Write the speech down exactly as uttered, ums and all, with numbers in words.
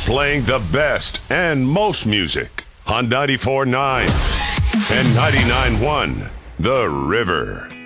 Playing the best and most music on ninety-four point nine and ninety-nine point one The River.